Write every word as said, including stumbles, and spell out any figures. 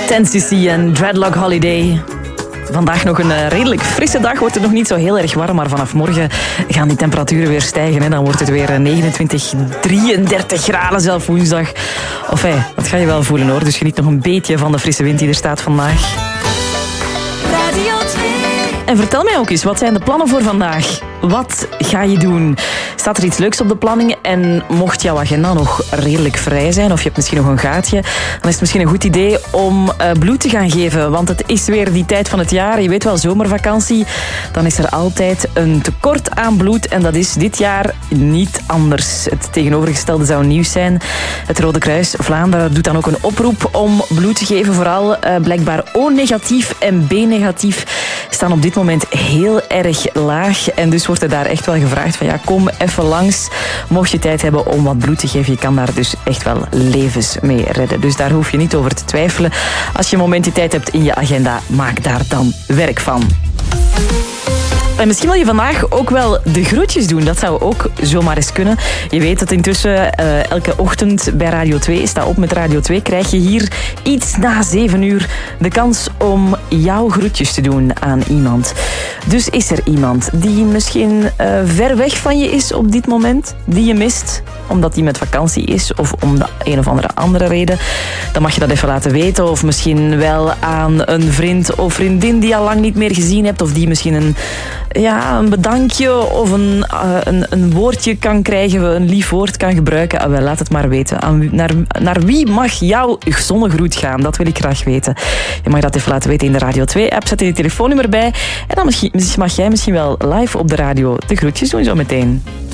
ten C C en Dreadlock Holiday. Vandaag nog een uh, redelijk frisse dag. Wordt het nog niet zo heel erg warm, maar vanaf morgen gaan die temperaturen weer stijgen. Hè. Dan wordt het weer negenentwintig, drieëndertig graden, zelf woensdag. Of hey, dat ga je wel voelen hoor. Dus geniet nog een beetje van de frisse wind die er staat vandaag. Radio twee. En vertel mij ook eens, wat zijn de plannen voor vandaag? Wat ga je doen? Staat er iets leuks op de planning? En mocht jouw agenda nog redelijk vrij zijn, of je hebt misschien nog een gaatje, dan is het misschien een goed idee om uh, bloed te gaan geven. Want het is weer die tijd van het jaar. Je weet wel, zomervakantie. Dan is er altijd een tekort aan bloed. En dat is dit jaar niet anders. Het tegenovergestelde zou nieuws zijn. Het Rode Kruis Vlaanderen doet dan ook een oproep om bloed te geven. Vooral uh, blijkbaar O-negatief en B-negatief staan op dit moment heel erg laag. En dus wordt er daar echt wel gevraagd van ja, kom even langs. Mocht je tijd hebben om wat bloed te geven, je kan daar dus echt wel levens mee redden. Dus daar hoef je niet over te twijfelen. Als je een moment die tijd hebt in je agenda, maak daar dan werk van. En misschien wil je vandaag ook wel de groetjes doen. Dat zou ook zomaar eens kunnen. Je weet dat intussen uh, elke ochtend bij Radio twee, sta op met Radio twee, krijg je hier iets na zeven uur de kans om jouw groetjes te doen aan iemand. Dus is er iemand die misschien uh, ver weg van je is op dit moment, die je mist, omdat die met vakantie is of om de een of andere andere reden, dan mag je dat even laten weten. Of misschien wel aan een vriend of vriendin die je al lang niet meer gezien hebt, of die misschien een Ja, een bedankje of een, uh, een, een woordje kan krijgen, een lief woord kan gebruiken. Ah, wel, laat het maar weten. Aan, naar, naar wie mag jouw zonnegroet gaan? Dat wil ik graag weten. Je mag dat even laten weten in de Radio twee app. Zet je telefoonnummer bij. En dan mag jij misschien wel live op de radio de groetjes doen zo meteen.